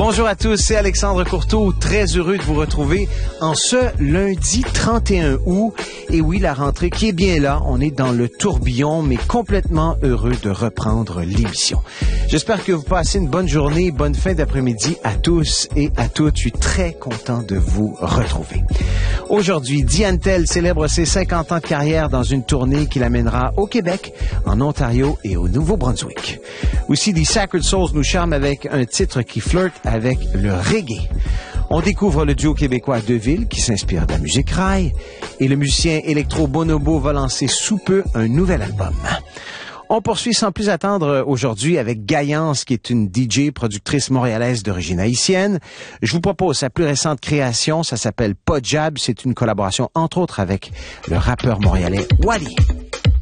Bonjour à tous, c'est Alexandre Courteau, très heureux de vous retrouver en ce lundi 31 août. Et oui, la rentrée qui est bien là, on est dans le tourbillon, mais complètement heureux de reprendre l'émission. J'espère que vous passez une bonne journée, bonne fin d'après-midi à tous et à toutes. Je suis très content de vous retrouver. Aujourd'hui, Diane Tell célèbre ses 50 ans de carrière dans une tournée qui l'amènera au Québec, en Ontario et au Nouveau-Brunswick. Aussi, The Sacred Souls nous charme avec un titre qui flirte avec le reggae. On découvre le duo québécois Deville qui s'inspire de la musique rail et le musicien électro Bonobo va lancer sous peu un nouvel album. On poursuit sans plus attendre aujourd'hui avec Gaillance, qui est une DJ productrice montréalaise d'origine haïtienne. Je vous propose sa plus récente création, ça s'appelle Pas Jab. C'est une collaboration entre autres avec le rappeur montréalais Wally.